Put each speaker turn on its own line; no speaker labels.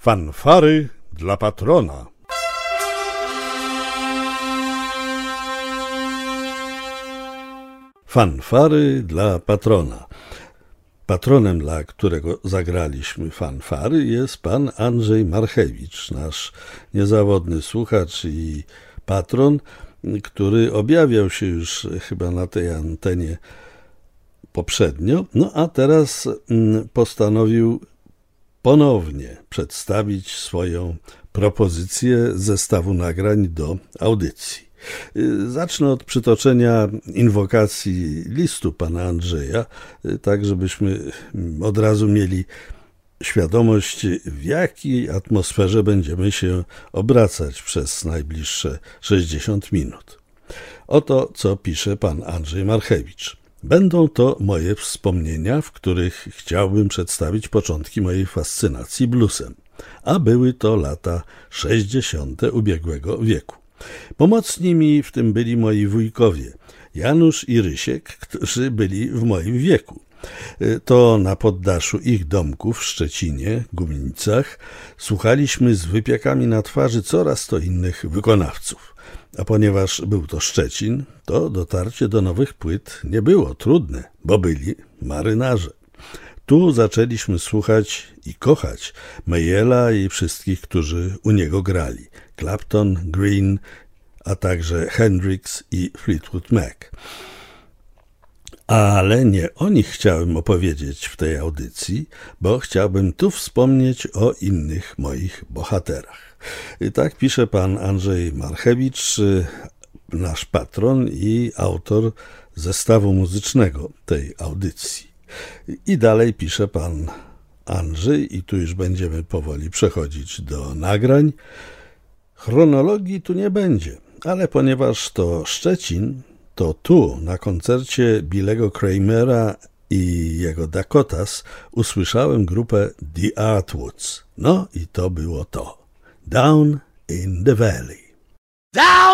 Fanfary dla patrona. Fanfary dla patrona. Patronem, dla którego zagraliśmy fanfary, jest pan Andrzej Marchewicz, nasz niezawodny słuchacz i patron, który objawiał się już chyba na tej antenie poprzednio, no a teraz postanowił ponownie przedstawić swoją propozycję zestawu nagrań do audycji. Zacznę od przytoczenia inwokacji listu pana Andrzeja, tak żebyśmy od razu mieli świadomość, w jakiej atmosferze będziemy się obracać przez najbliższe 60 minut. Oto co pisze pan Andrzej Marchewicz. Będą to moje wspomnienia, w których chciałbym przedstawić początki mojej fascynacji bluesem, a były to lata 60. ubiegłego wieku. Pomocni mi w tym byli moi wujkowie, Janusz i Rysiek, którzy byli w moim wieku. To na poddaszu ich domku w Szczecinie, Gumienicach, słuchaliśmy z wypiekami na twarzy coraz to innych wykonawców. A ponieważ był to Szczecin, to dotarcie do nowych płyt nie było trudne, bo byli marynarze. Tu zaczęliśmy słuchać i kochać Mayella i wszystkich, którzy u niego grali. Clapton, Green, a także Hendrix i Fleetwood Mac. Ale nie o nich chciałem opowiedzieć w tej audycji, bo chciałbym tu wspomnieć o innych moich bohaterach. I tak pisze pan Andrzej Marchewicz, nasz patron i autor zestawu muzycznego tej audycji. I dalej pisze pan Andrzej, i tu już będziemy powoli przechodzić do nagrań. Chronologii tu nie będzie, ale ponieważ to Szczecin, to tu na koncercie Billego Kramera i jego Dakotas usłyszałem grupę The Artwoods. No i to było to. Down in the Valley.
Down